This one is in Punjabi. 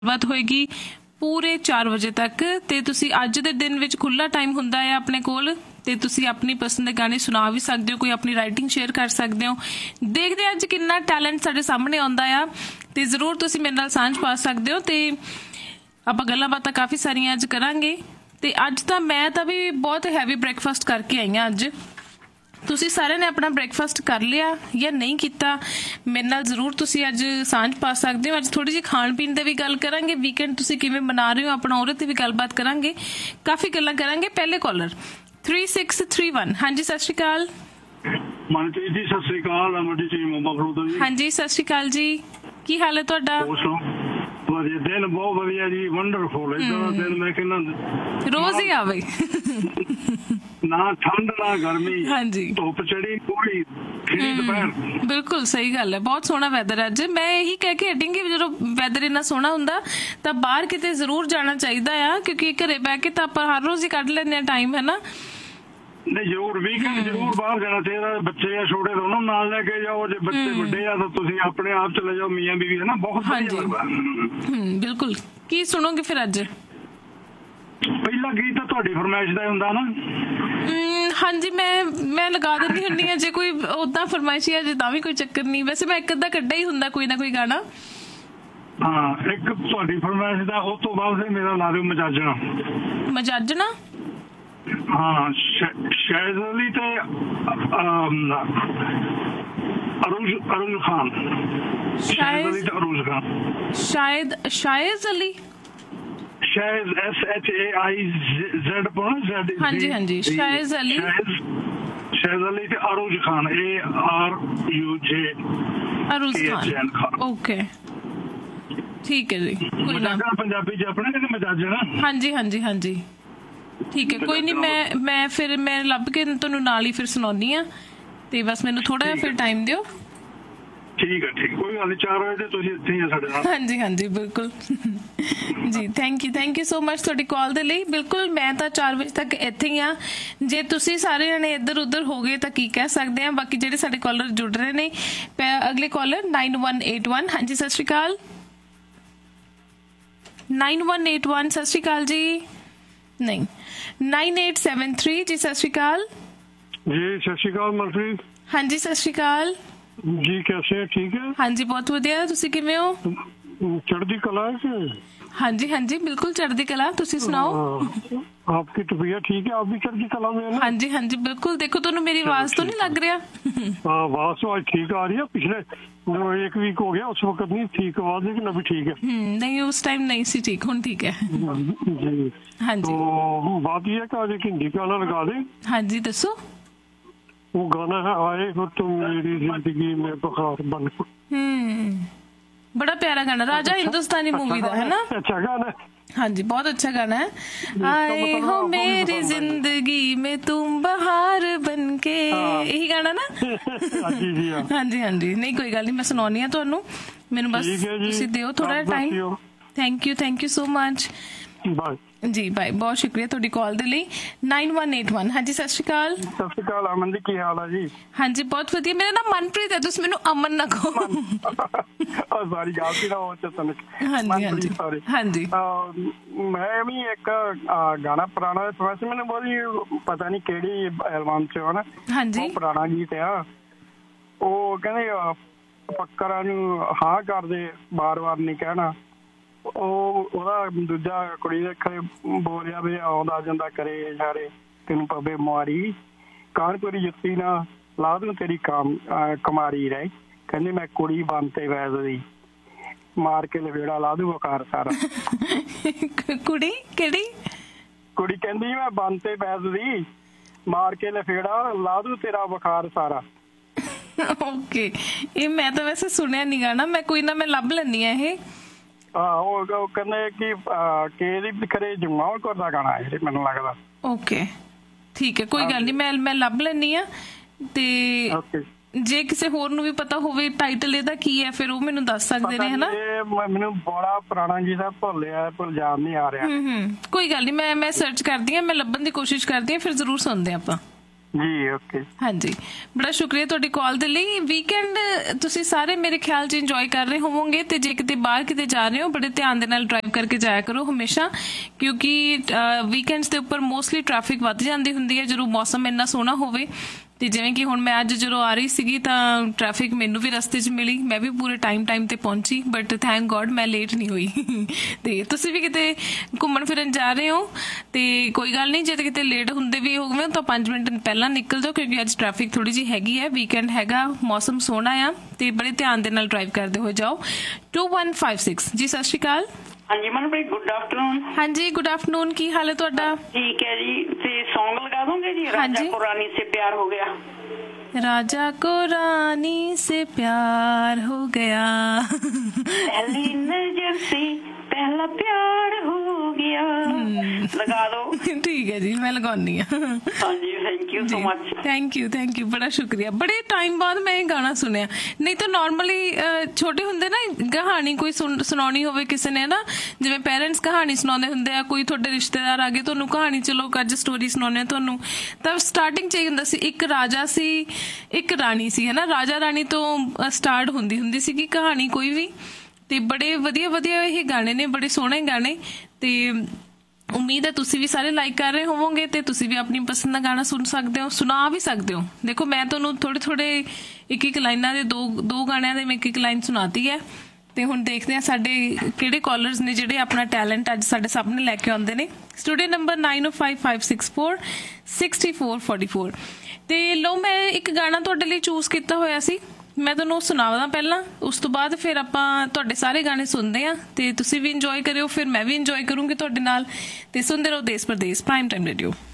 ਬਾਤ ਹੋਏਗੀ ਪੂਰੇ 4 ਵਜੇ ਤੱਕ ਤੇ ਤੁਸੀਂ ਅੱਜ ਦੇ ਦਿਨ ਵਿੱਚ ਖੁੱਲਾ ਟਾਈਮ ਹੁੰਦਾ ਹੈ ਆਪਣੇ ਕੋਲ ਤੇ ਤੁਸੀਂ ਆਪਣੀ ਪਸੰਦ ਦੇ ਗਾਣੇ ਸੁਣਾ ਵੀ ਸਕਦੇ ਹੋ, ਕੋਈ ਆਪਣੀ ਰਾਈਟਿੰਗ ਸ਼ੇਅਰ ਕਰ ਸਕਦੇ ਹੋ। ਦੇਖਦੇ ਅੱਜ ਕਿੰਨਾ ਟੈਲੈਂਟ ਸਾਡੇ ਸਾਹਮਣੇ ਆਉਂਦਾ ਆ ਤੇ ਜ਼ਰੂਰ ਤੁਸੀਂ ਮੇਰੇ ਨਾਲ ਸਾਂਝ ਪਾ ਸਕਦੇ ਹੋ ਤੇ ਆਪਾਂ ਗੱਲਾਂ ਬਾਤਾਂ ਕਾਫੀ ਸਾਰੀਆਂ ਅੱਜ ਕਰਾਂਗੇ। ਤੇ ਅੱਜ ਤਾਂ ਮੈਂ ਤਾਂ ਵੀ ਬਹੁਤ ਹੈਵੀ ਬ੍ਰੇਕਫਾਸਟ ਕਰਕੇ ਆਈ ਹਾਂ। ਅੱਜ ਤੁਸੀਂ ਸਾਰਿਆਂ ਨੇ ਆਪਣਾ ਬ੍ਰੇਕਫਾਸਟ ਕਰ ਲਿਆ ਜਾਂ ਨਹੀਂ ਕੀਤਾ, ਮੇਰੇ ਨਾਲ ਜ਼ਰੂਰ ਤੁਸੀਂ ਅੱਜ ਸਾਂਝ ਪਾ ਸਕਦੇ ਹੋ। ਅੱਜ ਥੋੜੀ ਜਿਹੀ ਖਾਣ ਪੀਣ ਤੇ ਵੀ ਗੱਲ ਕਰਾਂਗੇ, ਵੀਕਐਂਡ ਤੁਸੀਂ ਕਿਵੇਂ ਮਨਾ ਰਹੇ ਹੋ ਆਪਣਾ, ਉਹਦੇ ਤੇ ਵੀ ਗੱਲਬਾਤ ਕਰਾਂਗੇ, ਕਾਫੀ ਗੱਲਾਂ ਕਰਾਂਗੇ। ਪਹਿਲੇ ਕਾਲਰ 3631, ਹਾਂਜੀ ਸਤਿ ਸ਼੍ਰੀ ਅਕਾਲ। ਮਨਜੀਤ ਜੀ ਸਤਿ ਸ਼੍ਰੀ ਅਕਾਲ। ਅਮਰਜੀਤ ਜੀ ਮੁੰਬਈ ਤੋਂ ਜੀ। ਹਾਂਜੀ ਸਤਿ ਸ਼੍ਰੀ ਅਕਾਲ ਜੀ, ਕੀ ਹਾਲ ਹੈ ਤੁਹਾਡਾ? ਵਧੀਆ, ਦਿਨ ਬਹੁਤ ਵਧੀਆ ਜੀ, ਵੰਡਰਫੁਲ। ਇਦਾਂ ਦਾ ਦਿਨ ਮੈਂ ਕਹਿੰਦਾ ਰੋਜ਼ ਹੀ ਆਵੇ, ਨਾ ਠੰਡ ਨਾ ਗਰਮੀ, ਹਾਂਜੀ ਧੁੱਪ ਚੜੀ ਕੋਈ ਖਿੜੀ ਦੁਪਹਿਰ। ਬਿਲਕੁਲ ਸਹੀ ਗੱਲ ਹੈ, ਬਹੁਤ ਸੋਹਣਾ ਵੈਦਰ ਅੱਜ। ਮੈਂ ਇਹੀ ਕਹਿ ਕੇ ਹਟਾਂਗੀ ਕਿ ਜਦੋਂ ਵੈਦਰ ਇੰਨਾ ਸੋਹਣਾ ਹੁੰਦਾ ਤਾਂ ਬਾਹਰ ਕਿਤੇ ਜ਼ਰੂਰ ਜਾਣਾ ਚਾਹੀਦਾ ਆ, ਕਿਉਂਕਿ ਘਰੇ ਬਹਿ ਕੇ ਤਾਂ ਆਪਾਂ ਹਰ ਰੋਜ਼ ਹੀ ਕੱਢ ਲੈਂਦੇ ਹਾਂ ਟਾਈਮ, ਹੈ ਨਾ? ਨਹੀਂ ਜ਼ਰੂਰ ਵੀਕਐਂਡ ਜ਼ਰੂਰ ਬਾਹਰ ਜਾਣਾ ਚਾਹੀਦਾ। ਬੱਚੇ ਆ ਛੋਟੇ ਤਾਂ ਉਹਨਾਂ ਨਾਲ ਲੈ ਕੇ ਜਾਓ, ਜੇ ਬੱਚੇ ਵੱਡੇ ਆ ਤਾਂ ਤੁਸੀਂ ਆਪਣੇ ਆਪ ਚਲੇ ਜਾਓ, ਮੀਆਂ ਬੀਵੀ, ਹੈ ਨਾ, ਬਹੁਤ ਵਧੀਆ। ਬਿਲਕੁਲ। ਕੀ ਸੁਣੋਗੇ ਫਿਰ ਅੱਜ? ਪਹਿਲਾ ਗੀਤ ਤਾਂ ਤੁਹਾਡੀ ਫਰਮਾਇਸ਼ ਦਾ ਹੁੰਦਾ ਨਾ? ਹਾਂਜੀ, ਮੈਂ ਲਗਾ ਦਿੰਦੀ ਹੁੰਦੀ ਹਾਂ ਜੇ ਕੋਈ ਉਦਾਂ ਫਰਮਾਇਸ਼ੀ ਹੈ, ਜੇ ਤਾਂ ਵੀ ਕੋਈ ਚੱਕਰ ਨਹੀਂ। ਵੈਸੇ ਮੈਂ ਇੱਕ ਅੱਧਾ ਕੱਢਿਆ ਹੀ ਹੁੰਦਾ ਕੋਈ ਨਾ ਕੋਈ ਗਾਣਾ। ਹਾਂ, ਇੱਕ ਤੁਹਾਡੀ ਫਰਮਾਇਸ਼ ਦਾ, ਉਸ ਤੋਂ ਬਾਅਦ ਫਿਰ ਮੇਰਾ ਲਾ ਦਿਓ ਮਜਾਜਣਾ। ਮਜਾਜਣਾ? ਹਾਂ, ਸ਼ਾਇਦ ਅਲੀ ਤੇ ਅਰੁਜ ਖਾਨ। ਸ਼ਾਇਦ ਅਲੀ ਤੇ ਅਰੁਜ ਖਾਨ। ਸ਼ਾਇਦ ਅਲੀ, ਸ਼ਾਇਦ SHAIZ ਪੜ੍ਹੋ। ਹਾਂਜੀ ਹਾਂਜੀ, ਸ਼ਾਇਦ ਅਲੀ। ਸ਼ਾਇਦ ਅਲੀ ਤੇ ਅਰੁਜ ਖਾਨ, ARUJ ਅਰੁਜ ਖਾਨ। ਓਕੇ, ਠੀਕ ਹੈ ਜੀ, ਕੋਈ ਨਾ। ਪੰਜਾਬੀ ਚ ਆਪਣੇ ਕਿ ਮਜਾਜਣਾ? ਹਾਂਜੀ ਹਾਂਜੀ ਹਾਂਜੀ, ਠੀਕ ਹੈ, ਕੋਈ ਨਹੀਂ। ਮੈਂ ਫਿਰ ਮੈਂ ਲੱਭ ਕੇ ਤੁਹਾਨੂੰ ਨਾਲ ਹੀ ਫਿਰ ਸੁਣਾਉਂਦੀ ਹਾਂ ਤੇ ਬਸ ਮੈਨੂੰ ਥੋੜਾ ਜਿਹਾ ਫਿਰ ਟਾਈਮ ਦਿਓ। ਠੀਕ ਹੈ, ਠੀਕ, ਕੋਈ ਗੱਲ ਨਹੀਂ। 4 ਵਜੇ ਤੇ ਤੁਸੀਂ ਇੱਥੇ ਹੀ ਆ ਸਾਡੇ ਨਾਲ। ਹਾਂਜੀ ਹਾਂਜੀ, ਬਿਲਕੁਲ ਜੀ। ਥੈਂਕ ਯੂ ਸੋ ਮਚ ਤੁਹਾਡੀ ਕਾਲ ਦੇ ਲਈ। ਬਿਲਕੁਲ, ਮੈਂ ਤਾਂ 4 ਵਜੇ ਤੱਕ ਇੱਥੇ ਹੀ ਆ। ਜੇ ਤੁਸੀਂ ਸਾਰੇ ਜਣੇ ਇੱਧਰ ਉੱਧਰ ਹੋ ਗਏ ਤਾਂ ਕੀ ਕਹਿ ਸਕਦੇ ਆ। ਬਾਕੀ ਜਿਹੜੇ ਸਾਡੇ ਕਾਲਰ ਜੁੜ ਰਹੇ ਨੇ, ਅਗਲੇ ਕਾਲਰ 9181, ਹਾਂਜੀ ਸਤਿ ਸ਼੍ਰੀ ਅਕਾਲ। 9181, ਸਤਿ ਸ਼੍ਰੀ ਅਕਾਲ ਜੀ। ਨਹੀਂ, 9873 ਜੀ, ਸਤਿ ਸ਼੍ਰੀ ਅਕਾਲ ਜੀ। ਸਤਿ ਸ਼੍ਰੀ ਅਕਾਲ ਮਨਪ੍ਰੀਤ। ਹਾਂਜੀ ਸਤਿ ਸ਼੍ਰੀ ਅਕਾਲ ਜੀ, कैसे हैं? ठीक है। ਹਾਂਜੀ, ਬਹੁਤ ਵਧੀਆ। ਤੁਸੀਂ ਕਿਵੇਂ ਹੋ? चढ़ती कला है। ਹਾਂਜੀ ਹਾਂਜੀ, ਬਿਲकुल ਚੜ੍ਹਦੀ ਕਲਾ। ਤੁਸੀਂ ਸੁਣਾਓ? आपकी तबीयत ठीक है? आप भी चढ़ती कला में है ना? ਹਾਂਜੀ ਹਾਂਜੀ, ਬਿਲकुल। ਦੇਖੋ, ਤੁਹਾਨੂੰ ਮੇਰੀ ਆਵਾਜ਼ ਤੋਂ ਨਹੀਂ ਲੱਗ ਰਿਹਾ? आवाज तो आज ठीक आ रही है। पिछले 1 वीक हो गया, उस वक्त नहीं ठीक आवाज, लेकिन अभी ठीक है। नहीं, उस टाइम नहीं सी ठीक, ਹੁਣ ठीक है जी। हाँ जी। तो बात यह है कि आज एक हिंदी गाना लगा दे। हाँ जी, दसो। वो गाना है आए हो तुम मेरी जिंदगी में बहार बन। बड़ा प्यारा गाना, राजा हिंदुस्तानी मूवी का, है ना? अच्छा गाना। हाँ जी, बहुत अच्छा गाना है। आए हो मेरी जिंदगी में तुम बहार बन के, यही गाना ना? हाँ जी हाँ जी। नहीं, कोई गल नहीं, मैं सुनानी है तुहानू, मैनू बस तुसीं दिओ थोड़ा time. Thank you so much. Bye ji, bye. बहुत शुक्रिया ਤੁਹਾਡੀ ਕਾਲ ਦੇ ਲਈ। 9181, ਹਾਂਜੀ ਸਤਿ ਸ਼੍ਰੀ ਅਕਾਲ। ਸਤਿ ਸ਼੍ਰੀ ਅਕਾਲ ਅਮਨ ਜੀ, ਕੀ ਹਾਲ ਹੈ ਜੀ? ਹਾਂਜੀ, ਬਹੁਤ ਵਧੀਆ। ਮੇਰਾ ਨਾਮ ਮਨਪ੍ਰੀਤ ਹੈ, ਤੁਸੀਂ ਮੈਨੂੰ ਅਮਨ ਨਾ ਕਹੋ। ਸਾਰੀ ਗੱਲ ਸੀ ਨਾ ਉਹ ਚਤਨ। ਹਾਂਜੀ ਹਾਂਜੀ ਹਾਂਜੀ। ਮੈਂ ਵੀ ਇੱਕ ਗਾਣਾ ਪੁਰਾਣਾ, ਵੈਸੇ ਮੈਨੂੰ ਬਹੁਤ ਪਤਾ ਨਹੀਂ ਕਿਹੜੀ ਐਲਬਮ ਚ ਹੈ ਨਾ। ਹਾਂਜੀ, ਪੁਰਾਣਾ ਗੀਤ ਆ। ਉਹ ਕਹਿੰਦੇ ਫੱਕਰਾਂ ਨੂੰ ਹਾਂ ਕਰਦੇ, ਬਾਰ-ਬਾਰ ਨਹੀਂ ਕਹਿਣਾ। ਉਹਦਾ ਦੂਜਾ ਕੁੜੀ ਦੇ ਘਰੇ ਬੋਲਿਆ ਵੀ ਆਉਂਦਾ ਜਾਂਦਾ ਕਰੇ ਯਾਰੇ ਤੈਨੂੰ ਪਵੇ ਮੁਆਰੀ, ਕਾਨਪੁਰੀ ਜੁੱਤੀ ਨਾ ਲਾ ਦੂੰ ਤੇਰੀ ਕਮਾਰੀ ਰਹਿ। ਕਹਿੰਦੀ ਮੈਂ ਕੁੜੀ ਬਣ ਤੇ ਵੈਦ ਦੀ, ਮਾਰ ਕੇ ਲਵੇੜਾ ਲਾ ਦੂੰ ਵਕਾਰ ਸਾਰਾ। ਕੁੜੀ ਕਿਹੜੀ ਕੁੜੀ? ਕਹਿੰਦੀ ਮੈਂ ਬਣ ਤੇ ਵੈਦ ਦੀ, ਮਾਰ ਕੇ ਲਫੇੜਾ ਲਾ ਦੂੰ ਤੇਰਾ ਵਕਾਰ ਸਾਰਾ। ਓਕੇ, ਇਹ ਮੈਂ ਤਾਂ ਵੈਸੇ ਸੁਣਿਆ ਨੀ ਗਾਣਾ, ਮੈਂ ਕੋਈ ਨਾ ਮੈਂ ਲੱਭ ਲੈਂਦੀ ਆ ਇਹ। ਉਹ ਕਹਿੰਦੇ ਕਿ ਇਹਦੀ ਖਰੇ ਜਮਾਲ ਕੌਰ ਦਾ ਗਾਣਾ ਹੈ ਮੈਨੂੰ ਲੱਗਦਾ। ਓਕੇ, ਠੀਕ ਹੈ, ਕੋਈ ਗੱਲ ਨਹੀਂ, ਮੈਂ ਲੱਭ ਲੈਂਦੀ ਆ। ਤੇ ਜੇ ਕਿਸੇ ਹੋਰ ਨੂੰ ਵੀ ਪਤਾ ਹੋਵੇ ਟਾਈਟਲ ਇਹਦਾ ਕੀ ਹੈ, ਫਿਰ ਉਹ ਮੈਨੂੰ ਦੱਸ ਸਕਦੇ ਨੇ, ਹਨਾ? ਮੈਨੂੰ ਬੜਾ ਪੁਰਾਣਾ ਜੀ ਦਾ ਭੁੱਲ ਯਾਦ ਨਹੀਂ ਆ ਰਿਹਾ। ਕੋਈ ਗੱਲ ਨਹੀਂ, ਮੈਂ ਸਰਚ ਕਰਦੀ ਆ, ਮੈਂ ਲੱਭਣ ਦੀ ਕੋਸ਼ਿਸ਼ ਕਰਦੀ ਆ, ਫਿਰ ਜ਼ਰੂਰ ਸੁਣਦੇ ਆਪਾਂ। ਜੀ ਓਕੇ। ਹਾਂਜੀ, ਬੜਾ ਸ਼ੁਕਰੀਆ ਤੁਹਾਡੀ ਕਾਲ ਦੇ ਲਈ। ਵੀਕਐਂਡ ਤੁਸੀਂ ਸਾਰੇ ਮੇਰੇ ਖਿਆਲ 'ਚ ਇੰਜੋਏ ਕਰ ਰਹੇ ਹੋਵੋਗੇ, ਤੇ ਜੇ ਕਿਤੇ ਬਾਹਰ ਕਿਤੇ ਜਾ ਰਹੇ ਹੋ ਬੜੇ ਧਿਆਨ ਦੇ ਨਾਲ ਡਰਾਈਵ ਕਰਕੇ ਜਾਇਆ ਕਰੋ ਹਮੇਸ਼ਾ, ਕਿਉਂਕਿ ਵੀਕਐਂਡਸ ਦੇ ਉੱਪਰ ਮੋਸਟਲੀ ਟ੍ਰੈਫਿਕ ਵੱਧ ਜਾਂਦੀ ਹੁੰਦੀ ਹੈ ਜਦੋਂ ਮੌਸਮ ਇੰਨਾ ਸੋਹਣਾ ਹੋਵੇ। ਤੇ ਜਿਵੇਂ ਕਿ ਹੁਣ ਮੈਂ ਅੱਜ ਜਦੋਂ ਆ ਰਹੀ ਸੀਗੀ ਤਾਂ ਟ੍ਰੈਫਿਕ ਮੈਨੂੰ ਵੀ ਰਸਤੇ 'ਚ ਮਿਲੀ, ਮੈਂ ਵੀ ਪੂਰੇ ਟਾਈਮ ਤੇ ਪਹੁੰਚੀ, ਬਟ ਥੈਂਕ ਗੋਡ ਮੈਂ ਲੇਟ ਨਹੀਂ ਹੋਈ। ਤੇ ਤੁਸੀਂ ਵੀ ਕਿਤੇ ਘੁੰਮਣ ਫਿਰਨ ਜਾ ਰਹੇ ਹੋ ਤੇ ਕੋਈ ਗੱਲ ਨਹੀਂ, ਜੇ ਕਿਤੇ ਲੇਟ ਹੁੰਦੇ ਵੀ ਹੋਵੇ ਤਾਂ 5 ਮਿੰਟ ਪਹਿਲਾਂ ਨਿਕਲ ਜਾਓ, ਕਿਉਂਕਿ ਅੱਜ ਟ੍ਰੈਫਿਕ ਥੋੜੀ ਜਿਹੀ ਹੈਗੀ ਹੈ। ਵੀਕਐਂਡ ਹੈਗਾ, ਮੌਸਮ ਸੋਹਣਾ ਆ, ਤੇ ਬੜੇ ਧਿਆਨ ਦੇ ਨਾਲ ਡਰਾਈਵ ਕਰਦੇ ਹੋਏ ਜਾਓ। 2156 ਜੀ, ਸਤਿ ਸ਼੍ਰੀ ਅਕਾਲ। ਹਾਂਜੀ ਮਨਪ੍ਰੀਤ, ਗੁੱਡ ਆਫਟਰਨੂਨ। ਹਾਂਜੀ, ਗੁੱਡ ਆਫਟਰਨੂਨ, ਕੀ ਹਾਲ ਹੈ ਤੁਹਾਡਾ? ठीक है जी। ਤੇ सॉन्ग लगा दोगे जी, राजा को रानी से प्यार हो गया। राजा को रानी से प्यार हो गया। पहली नजर से पहला प्यार हो गया। लगा दो। ठीक है जी, मैं लगानी हाँ जी, thank you so much. Thank you, बड़ा शुक्रिया। बड़े टाइम बाद मैं ये गाना सुनिया, नहीं तो नॉर्मली छोटे ਹੁੰਦੇ ना कहानी कोई ਸੁਣਾਉਣੀ ਹੋਵੇ ਕਿਸੇ ਨੇ ਨਾ, ਜਿਵੇਂ ਪੇਰੈਂਟਸ ਕਹਾਣੀ ਸੁਣਾਉਂਦੇ ਹੁੰਦੇ ਆ, ਕੋਈ ਤੁਹਾਡੇ ਰਿਸ਼ਤੇਦਾਰ ਆ ਗਏ ਤੁਹਾਨੂੰ ਕਹਾਣੀ, ਚਲੋ ਅੱਜ ਸਟੋਰੀ ਸੁਣਾਉਂਦੇ ਤੁਹਾਨੂੰ, ਤਾਂ ਸਟਾਰਟਿੰਗ ਚ ਇਹ ਹੁੰਦਾ ਸੀ ਇੱਕ ਰਾਜਾ ਸੀ ਇੱਕ ਰਾਣੀ ਸੀ, ਹੈ ਨਾ, ਰਾਜਾ ਰਾਣੀ ਤੋਂ ਸਟਾਰਟ ਹੁੰਦੀ ਸੀਗੀ ਕਹਾਣੀ ਕੋਈ ਵੀ। ਤੇ ਬੜੇ ਵਧੀਆ ਇਹ ਗਾਣੇ ਨੇ, ਬੜੇ ਸੋਹਣੇ ਗਾਣੇ, ਤੇ ਉਮੀਦ ਹੈ ਤੁਸੀਂ ਵੀ ਸਾਰੇ ਲਾਈਕ ਕਰ ਰਹੇ ਹੋਵੋਗੇ, ਤੇ ਤੁਸੀਂ ਵੀ ਆਪਣੀ ਪਸੰਦ ਦਾ ਗਾਣਾ ਸੁਣ ਸਕਦੇ ਹੋ, ਸੁਣਾ ਵੀ ਸਕਦੇ ਹੋ। ਦੇਖੋ ਮੈਂ ਤੁਹਾਨੂੰ ਥੋੜੇ ਇੱਕ ਲਾਈਨਾਂ ਦੇ ਦੋ ਗਾਣਿਆਂ ਦੇ ਮੈਂ ਇੱਕ ਲਾਈਨ ਸੁਣਾਤੀ ਹੈ। ਤੇ ਹੁਣ ਦੇਖਦੇ ਹਾਂ ਸਾਡੇ ਕਿਹੜੇ ਕਾਲਰਸ ਨੇ ਜਿਹੜੇ ਆਪਣਾ ਟੈਲੈਂਟ ਅੱਜ ਸਾਡੇ ਸਾਹਮਣੇ ਲੈ ਕੇ ਆਉਂਦੇ ਨੇ। Studio number 9055646444। ਤੇ ਲਓ, ਮੈਂ ਇੱਕ ਗਾਣਾ ਤੁਹਾਡੇ ਲਈ ਚੂਜ਼ ਕੀਤਾ ਹੋਇਆ ਸੀ, ਮੈਂ ਤੁਹਾਨੂੰ ਉਹ ਸੁਣਾਵਾਂ ਪਹਿਲਾਂ, ਉਸ ਤੋਂ ਬਾਅਦ ਫਿਰ ਆਪਾਂ ਤੁਹਾਡੇ ਸਾਰੇ ਗਾਣੇ ਸੁਣਦੇ ਆ, ਤੇ ਤੁਸੀਂ ਵੀ ਇੰਜੋਏ ਕਰਿਓ, ਫਿਰ ਮੈਂ ਵੀ ਇੰਜੋਏ ਕਰੂੰਗੀ ਤੁਹਾਡੇ ਨਾਲ। ਤੇ ਸੁਣਦੇ ਰਹੋ ਦੇਸ਼ ਪ੍ਰਦੇਸ਼ ਪ੍ਰਾਈਮ ਟਾਈਮ ਰੇਡੀਓ।